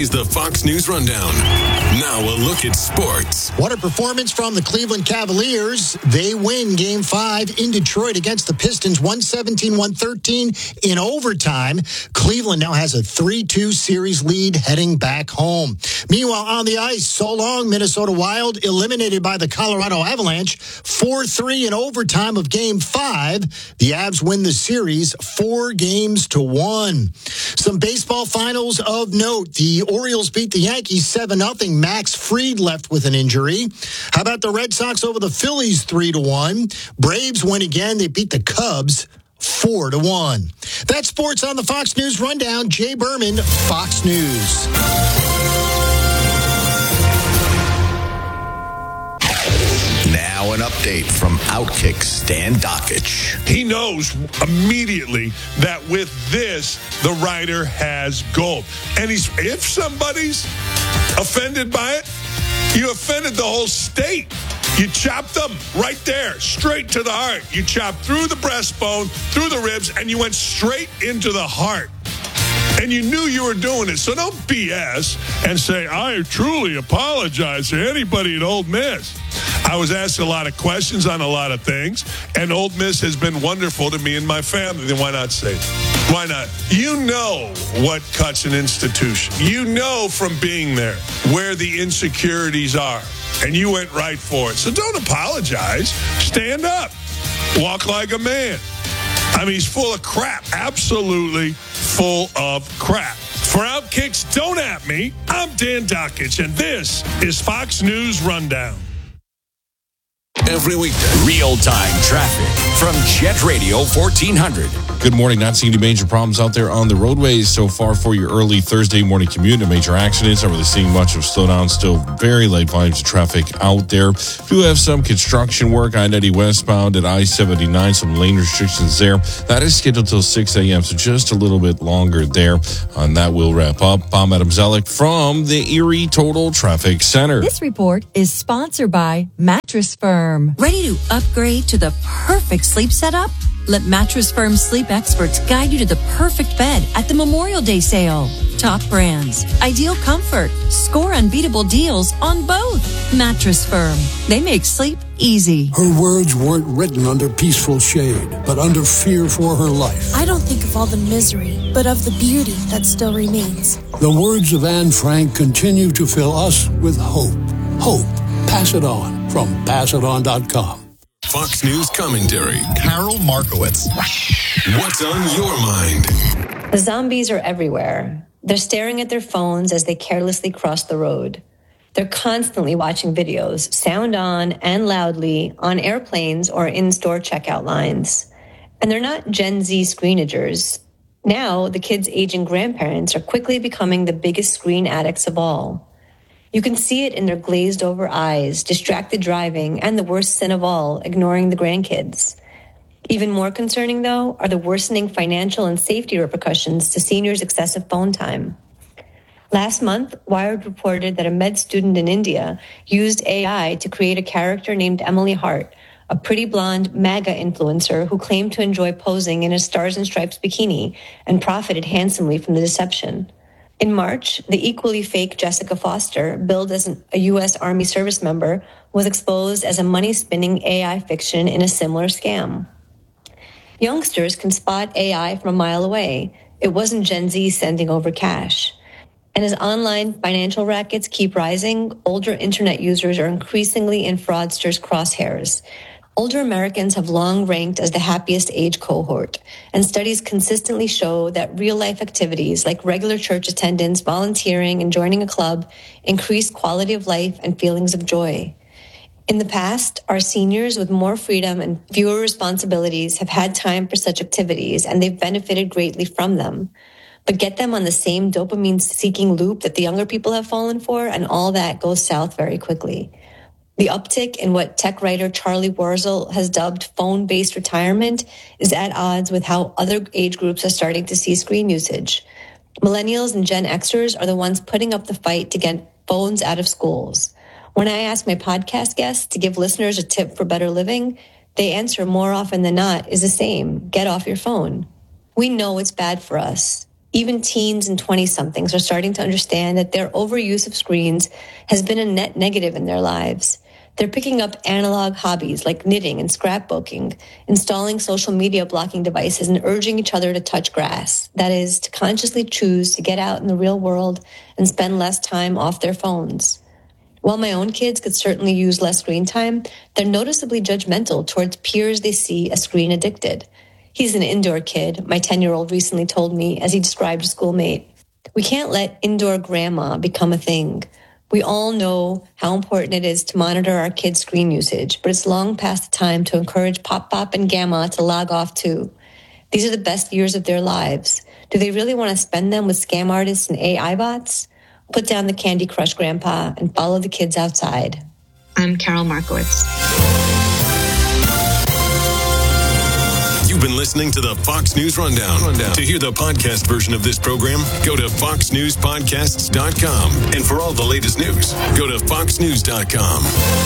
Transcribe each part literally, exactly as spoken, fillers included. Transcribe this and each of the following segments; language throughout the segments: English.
is the Fox News Rundown. Now a look at sports. What a performance from the Cleveland Cavaliers. They win Game five in Detroit against the Pistons, one seventeen to one thirteen in overtime. Cleveland now has a three two series lead heading back home. Meanwhile, on the ice, so long, Minnesota Wild eliminated by the Colorado Avalanche, four three in overtime of Game five. The Avs win the series four games to one. Some baseball finals of note. The Orioles beat the Yankees seven nothing. Max Fried left with an injury. How about the Red Sox over the Phillies three to one? Braves win again. They beat the Cubs four to one. That's sports on the Fox News Rundown. Jay Berman, Fox News. Now an update from Outkick Stan Dockich. He knows immediately that with this, the writer has gold. And he's if somebody's offended by it, you offended the whole state. You chopped them right there, straight to the heart. You chopped through the breastbone, through the ribs, and you went straight into the heart. And you knew you were doing it. So don't B S and say, I truly apologize to anybody at Ole Miss. I was asked a lot of questions on a lot of things, and Ole Miss has been wonderful to me and my family. Then why not say it? Why not? You know what cuts an institution. You know from being there where the insecurities are, and you went right for it. So don't apologize. Stand up. Walk like a man. I mean, he's full of crap. Absolutely full of crap. For Outkick's Don't At Me, I'm Dan Dockich, and this is Fox News Rundown. Every weekday. Real-time traffic from Jet Radio fourteen hundred. Good morning. Not seeing any major problems out there on the roadways so far for your early Thursday morning commute. No major accidents. Not really seeing much of slowdown. Still very light volumes of traffic out there. Do have some construction work. I ninety westbound at I seventy-nine. Some lane restrictions there. That is scheduled till six a.m., so just a little bit longer there. And that will wrap up. I'm Adam Zellick from the Erie Total Traffic Center. This report is sponsored by Mattress Firm. Ready to upgrade to the perfect sleep setup? Let Mattress Firm sleep experts guide you to the perfect bed at the Memorial Day sale. Top brands, ideal comfort, score unbeatable deals on both. Mattress Firm. They make sleep easy. Her words weren't written under peaceful shade, but under fear for her life. I don't think of all the misery, but of the beauty that still remains. The words of Anne Frank continue to fill us with hope. Hope. Pass it on from pass it on dot com. Fox News commentary. Carol Markowitz. What's on your mind? The zombies are everywhere. They're staring at their phones as they carelessly cross the road. They're constantly watching videos, sound on and loudly, on airplanes or in-store checkout lines. And they're not Gen Z screenagers. Now, the kids' aging grandparents are quickly becoming the biggest screen addicts of all. You can see it in their glazed-over eyes, distracted driving, and the worst sin of all, ignoring the grandkids. Even more concerning, though, are the worsening financial and safety repercussions to seniors' excessive phone time. Last month, Wired reported that a med student in India used A I to create a character named Emily Hart, a pretty blonde MAGA influencer who claimed to enjoy posing in a Stars and Stripes bikini and profited handsomely from the deception. In March, the equally fake Jessica Foster, billed as an, a U S Army service member, was exposed as a money-spinning A I fiction in a similar scam. Youngsters can spot A I from a mile away. It wasn't Gen Z sending over cash. And as online financial rackets keep rising, older internet users are increasingly in fraudsters' crosshairs. Older Americans have long ranked as the happiest age cohort, and studies consistently show that real-life activities like regular church attendance, volunteering, and joining a club increase quality of life and feelings of joy. In the past, our seniors with more freedom and fewer responsibilities have had time for such activities, and they've benefited greatly from them. But get them on the same dopamine-seeking loop that the younger people have fallen for, and all that goes south very quickly. The uptick in what tech writer Charlie Warzel has dubbed phone-based retirement is at odds with how other age groups are starting to see screen usage. Millennials and Gen Xers are the ones putting up the fight to get phones out of schools. When I ask my podcast guests to give listeners a tip for better living, they answer more often than not is the same: get off your phone. We know it's bad for us. Even teens and twenty-somethings are starting to understand that their overuse of screens has been a net negative in their lives. They're picking up analog hobbies like knitting and scrapbooking, installing social media blocking devices, and urging each other to touch grass. That is, to consciously choose to get out in the real world and spend less time off their phones. While my own kids could certainly use less screen time, they're noticeably judgmental towards peers they see as screen addicted. He's an indoor kid, my ten-year-old recently told me as he described a schoolmate. We can't let indoor grandma become a thing. We all know how important it is to monitor our kids' screen usage, but it's long past the time to encourage Pop Pop and Gamma to log off too. These are the best years of their lives. Do they really want to spend them with scam artists and A I bots? Put down the Candy Crush, Grandpa, and follow the kids outside. I'm Carol Markowitz. You've been listening to the Fox News Rundown. Rundown. To hear the podcast version of this program, go to fox news podcasts dot com. And for all the latest news, go to fox news dot com.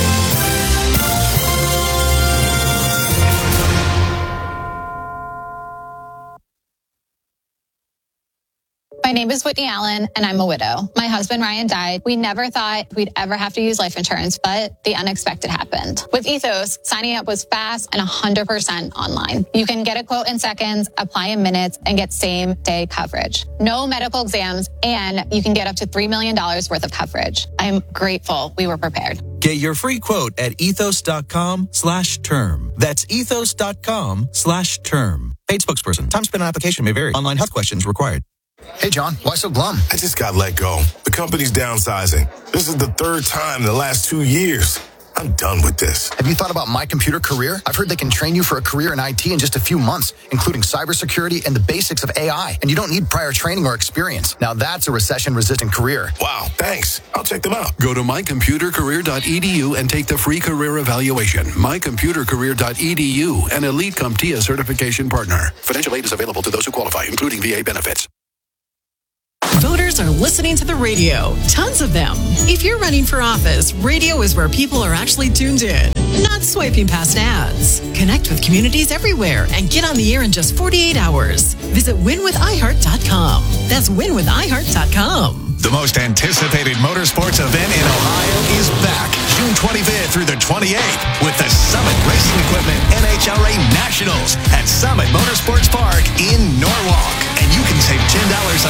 My name is Whitney Allen, and I'm a widow. My husband, Ryan, died. We never thought we'd ever have to use life insurance, but the unexpected happened. With Ethos, signing up was fast and one hundred percent online. You can get a quote in seconds, apply in minutes, and get same-day coverage. No medical exams, and you can get up to three million dollars worth of coverage. I'm grateful we were prepared. Get your free quote at ethos.com slash term. That's ethos.com slash term. Paid spokesperson. Time spent on application may vary. Online health questions required. Hey, John, why so glum? I just got let go. The company's downsizing. This is the third time in the last two years. I'm done with this. Have you thought about My Computer Career? I've heard they can train you for a career in I T in just a few months, including cybersecurity and the basics of A I. And you don't need prior training or experience. Now that's a recession-resistant career. Wow, thanks. I'll check them out. Go to my computer career dot e d u and take the free career evaluation. my computer career dot e d u, an elite CompTIA certification partner. Financial aid is available to those who qualify, including V A benefits. Voters are listening to the radio. Tons of them. If you're running for office, radio is where people are actually tuned in, not swiping past ads. Connect with communities everywhere and get on the air in just forty-eight hours. Visit win with i heart dot com. That's win with i heart dot com. The most anticipated motorsports event in Ohio is back June twenty-fifth through the twenty-eighth with the Summit Racing Equipment N H R A Nationals at